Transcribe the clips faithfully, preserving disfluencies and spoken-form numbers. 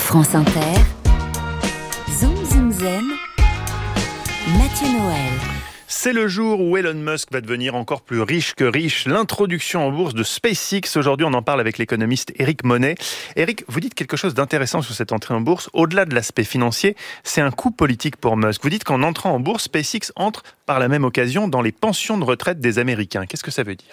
France Inter, Zoom Zoom Zen, Mathieu Noël. C'est le jour où Elon Musk va devenir encore plus riche que riche. L'introduction en bourse de SpaceX. Aujourd'hui, on en parle avec l'économiste Eric Monet. Eric, vous dites quelque chose d'intéressant sur cette entrée en bourse. Au-delà de l'aspect financier, c'est un coup politique pour Musk. Vous dites qu'en entrant en bourse, SpaceX entre par la même occasion dans les pensions de retraite des Américains. Qu'est-ce que ça veut dire ?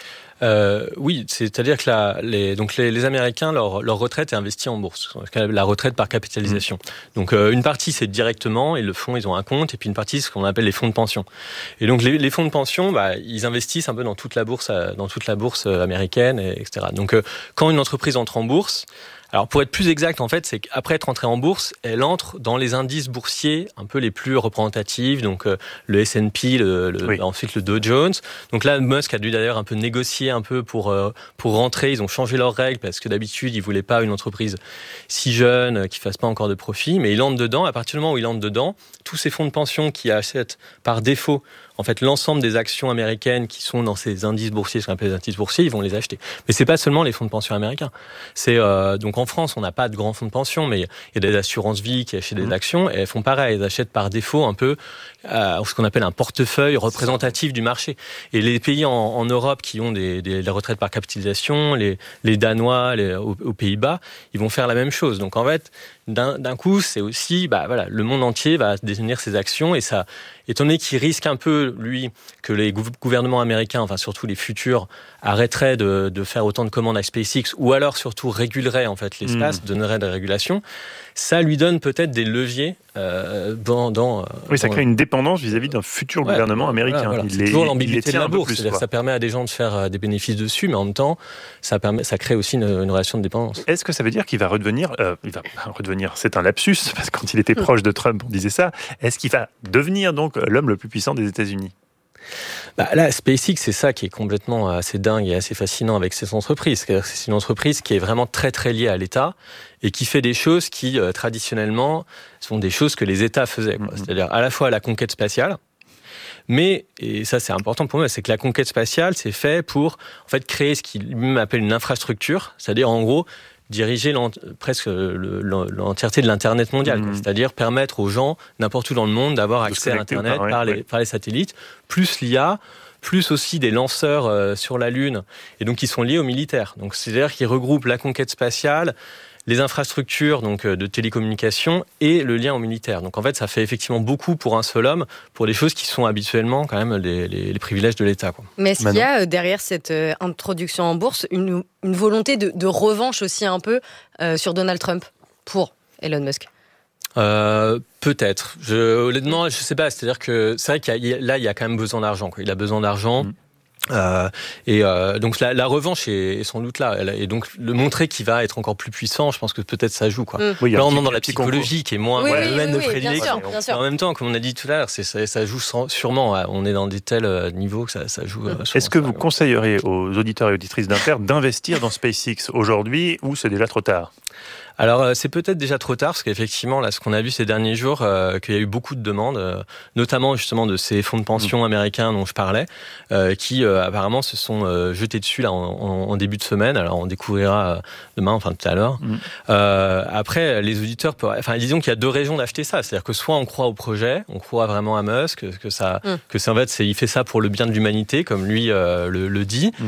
Euh, oui, c'est-à-dire que la, les, donc les, les Américains, leur, leur retraite est investie en bourse, la retraite par capitalisation. Mmh. Donc euh, une partie c'est directement, ils le font, ils ont un compte, et puis une partie c'est ce qu'on appelle les fonds de pension. Et donc les, les fonds de pension, bah, ils investissent un peu dans toute la bourse, dans toute la bourse américaine, et, etc. Donc euh, quand une entreprise entre en bourse, alors pour être plus exact, en fait, c'est qu'après être entrée en bourse, elle entre dans les indices boursiers un peu les plus représentatifs, donc euh, le S and P, le, le, oui. ensuite le Dow Jones. Donc là, Musk a dû d'ailleurs un peu négocier un peu pour euh, pour rentrer. Ils ont changé leurs règles parce que d'habitude, ils voulaient pas une entreprise si jeune euh, qui fasse pas encore de profit, mais il entre dedans. À partir du moment où il entre dedans, tous ces fonds de pension qui achètent par défaut en fait, l'ensemble des actions américaines qui sont dans ces indices boursiers, ce qu'on appelle les indices boursiers, ils vont les acheter. Mais c'est pas seulement les fonds de pension américains. C'est euh, donc en France, on n'a pas de grands fonds de pension, mais il y a des assurances-vie qui achètent des mmh. actions et elles font pareil, elles achètent par défaut un peu euh, ce qu'on appelle un portefeuille représentatif du marché. Et les pays en, en Europe qui ont des, des, des retraites par capitalisation, les, les Danois, les, aux, aux Pays-Bas, ils vont faire la même chose. Donc en fait, d'un, d'un coup, c'est aussi, bah voilà, le monde entier va détenir ses actions et ça, étant donné qu'il risque un peu, lui, que les gouvernements américains, enfin surtout les futurs, arrêteraient de, de faire autant de commandes à SpaceX ou alors surtout réguleraient en fait l'espace, mmh. donneraient des régulations, ça lui donne peut-être des leviers euh, dans, dans... Oui, ça dans... crée une dépendance vis-à-vis d'un futur ouais, gouvernement américain. Voilà, voilà. Il c'est les, toujours l'ambiguïté de la bourse, plus, c'est-à-dire que ça permet à des gens de faire des bénéfices dessus, mais en même temps, ça, permet, ça crée aussi une, une relation de dépendance. Est-ce que ça veut dire qu'il va redevenir, euh, il va redevenir, c'est un lapsus, parce que quand il était proche de Trump, on disait ça, est-ce qu'il va devenir donc l'homme le plus puissant des États-Unis ? Bah là, SpaceX, c'est ça qui est complètement assez dingue et assez fascinant avec cette entreprise. C'est une entreprise qui est vraiment très très liée à l'État et qui fait des choses qui, euh, traditionnellement, sont des choses que les États faisaient. Quoi. Mm-hmm. C'est-à-dire à la fois la conquête spatiale, mais, et ça c'est important pour moi, c'est que la conquête spatiale, c'est fait pour en fait créer ce qu'il lui-même appelle une infrastructure, c'est-à-dire en gros diriger l'ent- presque le, l'entièreté de l'Internet mondial, mmh. c'est-à-dire permettre aux gens, n'importe où dans le monde, d'avoir accès à l'Internet par, ouais, par, les, ouais. par les satellites, plus l'I A, plus aussi des lanceurs euh, sur la Lune, et donc qui sont liés aux militaires. Donc c'est-à-dire qu'ils regroupent la conquête spatiale, les infrastructures donc de télécommunications et le lien au militaire. Donc en fait, ça fait effectivement beaucoup pour un seul homme, pour des choses qui sont habituellement quand même les, les, les privilèges de l'État, quoi. Mais est-ce Manon. qu'il y a derrière cette euh, introduction en bourse une, une volonté de, de revanche aussi un peu euh, sur Donald Trump pour Elon Musk ? Euh, peut-être. Je, honnêtement, je sais pas. C'est-à-dire que c'est vrai qu'il y a, là, il y a quand même besoin d'argent, quoi. Il a besoin d'argent. Mmh. Euh, et euh, donc la, la revanche est, est sans doute là, et donc le montrer qu'il va être encore plus puissant, je pense que peut-être ça joue, quoi. Mmh. Oui, là on est dans la psychologie qui est moins oui, le oui, domaine oui, de oui, prédilection. Bien sûr, bien sûr. En même temps, comme on a dit tout à l'heure, c'est, ça, ça joue sûrement. On est dans des tels niveaux que ça, ça joue. Mmh. Est-ce que vous conseilleriez aux auditeurs et auditrices d'Inter d'investir dans SpaceX aujourd'hui ou c'est déjà trop tard ? Alors c'est peut-être déjà trop tard parce qu'effectivement là ce qu'on a vu ces derniers jours euh, qu'il y a eu beaucoup de demandes, euh, notamment justement de ces fonds de pension américains dont je parlais, euh, qui euh, apparemment se sont euh, jetés dessus là en, en, en début de semaine. Alors on découvrira demain, enfin tout à l'heure. Mm. Euh, après les auditeurs, peuvent, enfin disons qu'il y a deux raisons d'acheter ça, c'est-à-dire que soit on croit au projet, on croit vraiment à Musk, que ça, mm. que c'est en fait c'est, il fait ça pour le bien de l'humanité comme lui euh, le, le dit. Mm.